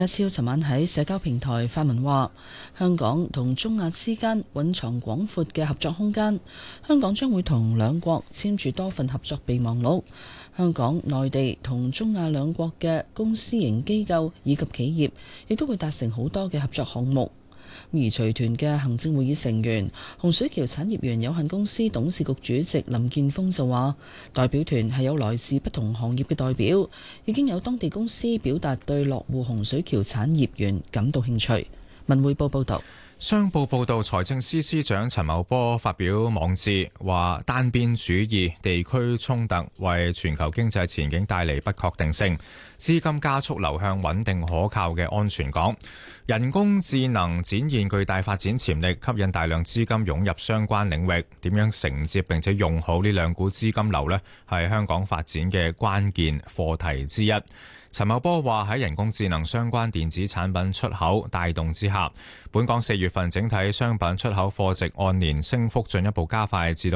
李家超尋晚喺社交平台發文話，香港同中亞之間蘊藏廣闊嘅合作空間，香港將會同兩國簽署多份合作備忘錄。香港、內地同中亞兩國嘅公私營機構以及企業亦都會達成好多嘅合作項目。而隨團嘅行政會議成員洪水橋產業園有限公司董事局主席林健鋒就話，代表團係有來自不同行業嘅代表，已經有當地公司表達對落戶洪水橋產業園感到興趣。文匯報報道。 商報報導，財政司司長陳茂波發表網誌，話單邊主義、地區衝突為全球經濟前景帶嚟不確定性，資金加速流向穩定可靠嘅安全港。人工智能展現巨大發展潛力，吸引大量資金湧入相關領域。點樣承接並且用好呢兩股資金流呢？係香港發展嘅關鍵課題之一。陳茂波話喺人工智能相關電子產品出口帶動之下，本港4月份整體商品出口貨值按年升幅進一步加快至到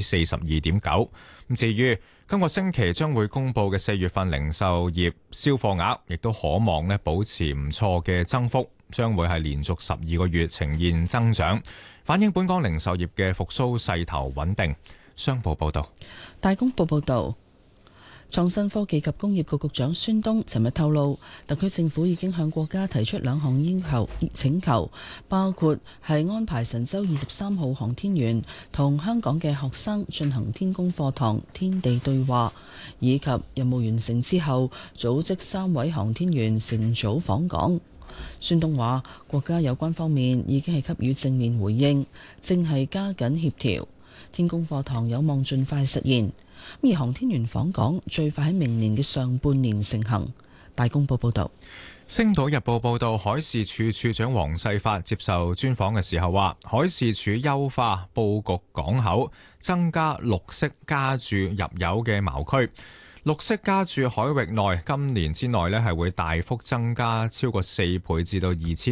42.9%。至於今個星期將會公布嘅4月份零售業銷貨額，亦都可望保持唔錯嘅增幅，將會係連續12個月呈現增長，反映本港零售業嘅復甦勢頭穩定。商報報道。 大公報報導。創新科技及工業局局長孫東尋日透露，特區政府已經向國家提出2項請求，包括係安排神舟23號航天員同香港嘅學生進行天宮課堂天地對話，以及任務完成之後組織3位航天員乘組訪港。孫東話，國家有關方面已經係給予正面回應，正係加緊協調，天宮課堂有望盡快實現。而航天員訪港最快喺明年嘅上半年成行。大公報報道。 星島日報報道，海事處處長黃世發接受專訪嘅時候話，海事處優化佈局港口，增加綠色加注入油嘅錨區。綠色加注海域內今年之內係會大幅增加超過4倍至到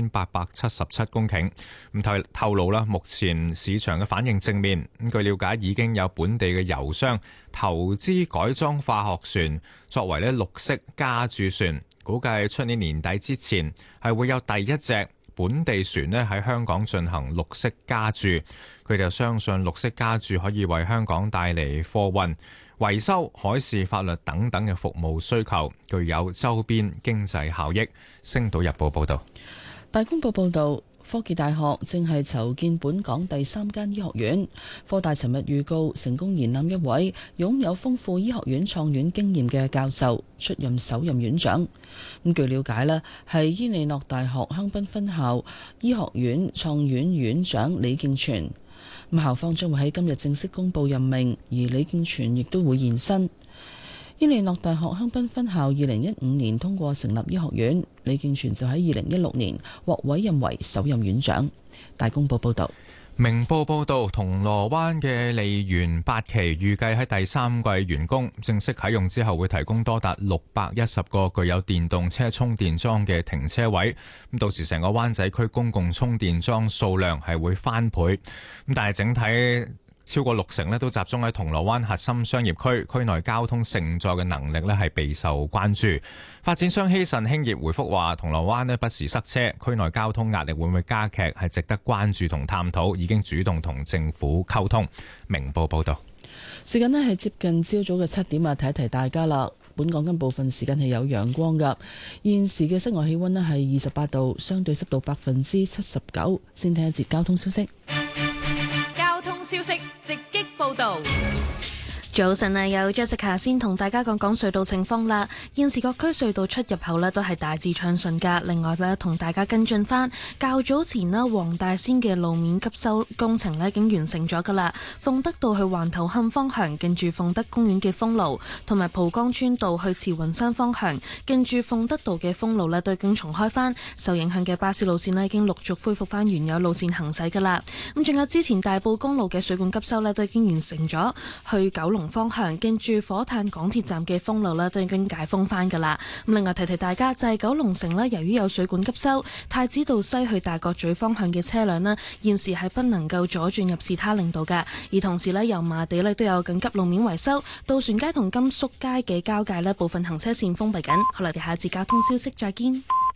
2877公頃。咁透露啦，目前市場嘅反應正面。據了解，已經有本地嘅油商投資改裝化學船作為綠色加注船，估計出年年底之前係會有第一隻本地船喺香港進行綠色加注。佢哋相信綠色加注可以為香港帶嚟貨運、維修、海事法律等等嘅服務需求，具有周邊經濟效益。星島日報報道。 大公報報道，科技大學正係籌建本港第3間醫學院。科大尋日預告成功延攬一位擁有豐富醫學院創院經驗嘅教授出任首任院長。咁據了解呢，係伊利諾大學香檳分校醫學院創院院長李敬全。咁校方將會喺今日正式公布任命，而李敬全亦都會現身。伊利諾大學香檳分校2015年通過成立醫學院，李敬全就喺2016年獲委任為首任院長。大公報報道。 明報報道，銅鑼灣嘅利園8期預計喺第3季完工，正式啟用之後會提供多達610個具有電動車充電樁嘅停車位。咁到時成個灣仔區公共充電樁數量係會翻倍。咁但係整體超過60%都集中喺銅鑼灣核心商業區，區內交通承載嘅能力係備受關注。發展商希慎興業回覆話，銅鑼灣不時塞車，區內交通壓力會唔會加劇係值得關注同探討，已經主動同政府溝通。明報報道。 時間係接近朝早嘅7點啊，提一提大家啦。本港今部分時間係有陽光噶，現時嘅室外氣溫係28度，相對濕度79%。先聽一節交通消息。 消息直擊報道。 早晨啊，有 Jessica 先同大家講講隧道情況啦。現時各區隧道出入口呢都係大致暢順噶。另外呢，同大家跟進翻較早前呢，黃大仙嘅路面急修工程呢已經完成咗噶啦。鳳德道去橫頭磡方向，近住鳳德公園嘅封路，同埋蒲崗村道去慈雲山方向，近住鳳德道嘅封路呢都已經重開翻。受影響嘅巴士路線呢已經陸續恢復翻原有路線行駛噶啦。咁仲有之前大埔公路嘅水管急修呢都已經完成咗，去九龍方向經住火炭港鐵站嘅封路呢都已經解封翻噶啦。咁另外提提大家就係九龍城呢，由於有水管急修，太子道西去大角咀方向嘅車輛呢現時係不能夠左轉入士他令道噶。而同時呢，油麻地呢都有緊急路面維修，渡船街同甘肅街嘅交界呢部分行車線封閉緊。好啦，我哋下一節交通消息再見。